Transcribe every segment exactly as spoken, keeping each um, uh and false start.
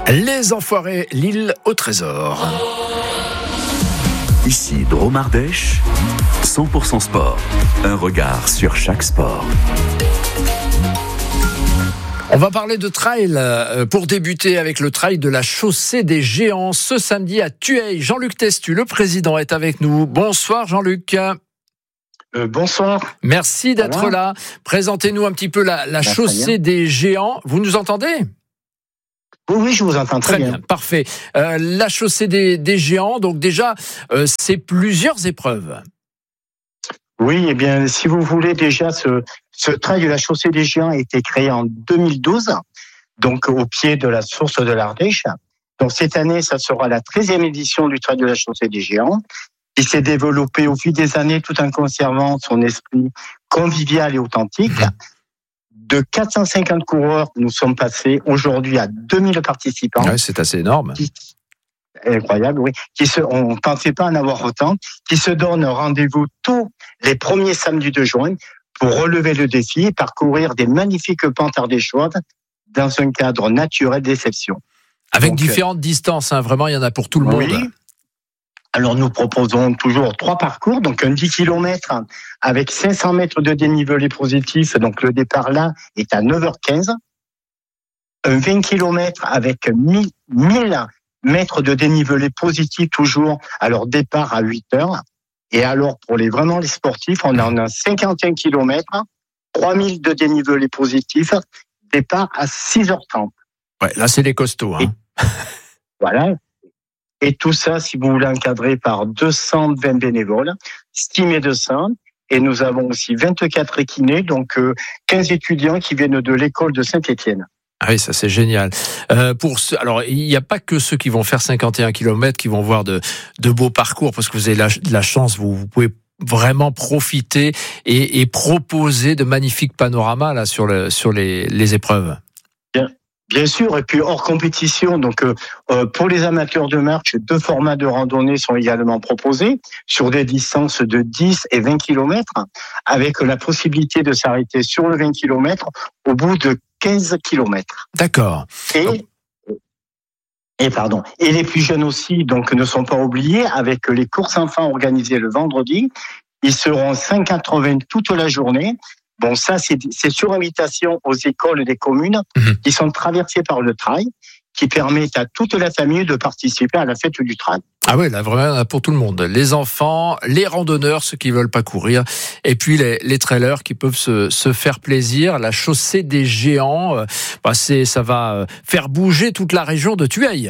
Les Enfoirés, l'île au trésor. Ici Drôme Ardèche, cent pour cent sport. Un regard sur chaque sport. On va parler de trail pour débuter avec le trail de la chaussée des géants ce samedi à Thueil. Jean-Luc Testu, le président, est avec nous. Bonsoir Jean-Luc. Euh, bonsoir. Merci d'être Voilà. là. Présentez-nous un petit peu la, la Bah, chaussée des géants. Vous nous entendez ? Oui, oui, je vous entends très, Très bien, bien. parfait. Euh, la chaussée des, des géants, donc déjà, euh, c'est plusieurs épreuves. Oui, eh bien, si vous voulez, déjà, ce, ce trail de la chaussée des géants a été créé en deux mille douze, donc au pied de la source de l'Ardèche. Donc cette année, ça sera la treizième édition du trail de la chaussée des géants. Il s'est développé au fil des années tout en conservant son esprit convivial et authentique. De quatre cent cinquante coureurs, nous sommes passés aujourd'hui à deux mille participants. Ouais, c'est assez énorme. Qui, incroyable, oui. Qui se, on ne pensait pas en avoir autant. Qui se donnent rendez-vous tous les premiers samedis de juin pour relever le défi et parcourir des magnifiques pentes ardéchoises dans un cadre naturel d'exception. Avec Donc, différentes distances, hein, vraiment, il y en a pour tout le oui. monde. Alors, nous proposons toujours trois parcours, donc un dix kilomètres avec cinq cents mètres de dénivelé positif. Donc, le départ là est à neuf heures quinze. Un vingt kilomètres avec mille mètres de dénivelé positif toujours. Alors, départ à huit heures. Et alors, pour les vraiment les sportifs, on en a cinquante et un kilomètres, trois mille de dénivelé positif, départ à six heures trente. Ouais, là, c'est les costauds. Hein. Et, voilà. Et tout ça, si vous voulez, encadré par deux cent vingt bénévoles, six médecins, et nous avons aussi vingt-quatre équinés, donc quinze étudiants qui viennent de l'école de Saint-Étienne. Ah oui, ça c'est génial. Euh, pour ce, alors, il n'y a pas que ceux qui vont faire cinquante et un kilomètres qui vont voir de, de beaux parcours, parce que vous avez la, la chance, vous, vous pouvez vraiment profiter et, et proposer de magnifiques panoramas là sur, le, sur les, les épreuves. Bien. Bien sûr, et puis hors compétition, donc euh, pour les amateurs de marche, deux formats de randonnée sont également proposés sur des distances de dix et vingt kilomètres, avec la possibilité de s'arrêter sur le vingt kilomètres au bout de quinze kilomètres. D'accord. Et, donc... et pardon. Et les plus jeunes aussi, donc ne sont pas oubliés, avec les courses enfants organisées le vendredi. Ils seront cinq quatre-vingts toute la journée. Bon, ça, c'est, c'est sur invitation aux écoles des communes mmh. qui sont traversées par le trail, qui permettent à toute la famille de participer à la fête du trail. Ah oui, là, vraiment, pour tout le monde. Les enfants, les randonneurs, ceux qui veulent pas courir, et puis les, les trailers qui peuvent se, se faire plaisir. La chaussée des géants, euh, bah c'est, ça va faire bouger toute la région de Thueil.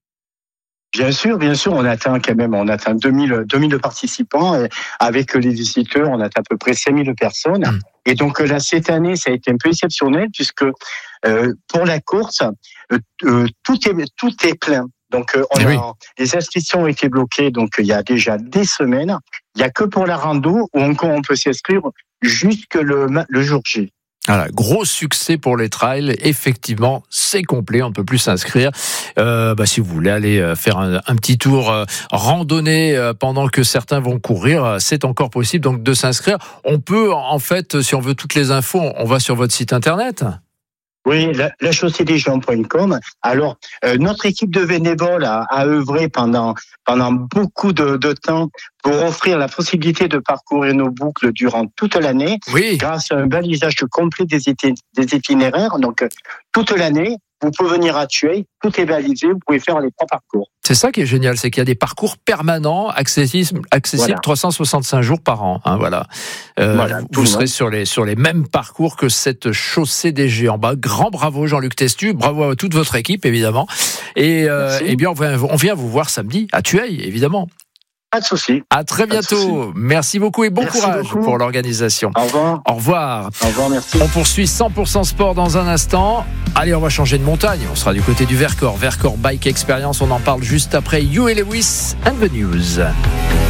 Bien sûr, bien sûr, on atteint quand même, on atteint deux mille, deux mille participants. Et avec les visiteurs, on atteint à peu près cinq mille personnes. Mmh. Et donc là, cette année, ça a été un peu exceptionnel puisque euh, pour la course, euh, euh, tout est tout est plein. Donc euh, on oui. a, les inscriptions ont été bloquées. Donc il y a déjà des semaines. Il y a que pour la rando où encore on peut s'inscrire jusque le le jour J. Voilà, gros succès pour les trails. Effectivement, c'est complet, on ne peut plus s'inscrire. Euh, bah, si vous voulez aller faire un, un petit tour euh, randonnée euh, pendant que certains vont courir, c'est encore possible donc de s'inscrire. On peut, en fait, si on veut toutes les infos, on va sur votre site internet. Oui, la, la chaussée des géants point com. Alors, euh, notre équipe de bénévoles a, a œuvré pendant pendant beaucoup de, de temps pour offrir la possibilité de parcourir nos boucles durant toute l'année, oui. grâce à un balisage complet des, iti- des itinéraires. Donc, toute l'année, vous pouvez venir à Thueil, tout est balisé, vous pouvez faire les trois parcours. C'est ça qui est génial, c'est qu'il y a des parcours permanents, accessibles, accessibles voilà. trois cent soixante-cinq jours par an. Hein, voilà. Euh, voilà vous serez sur les, sur les mêmes parcours que cette chaussée des géants. Bah, grand bravo Jean-Luc Testu, bravo à toute votre équipe évidemment. Et, euh, et bien on vient, on vient vous voir samedi à Thueil évidemment. Pas de souci. À très bientôt. Merci beaucoup et bon merci courage beaucoup. pour l'organisation. Au revoir. Au revoir. Au revoir, merci. On poursuit cent pour cent sport dans un instant. Allez, on va changer de montagne. On sera du côté du Vercors. Vercors Bike Experience. On en parle juste après You et Lewis and the News.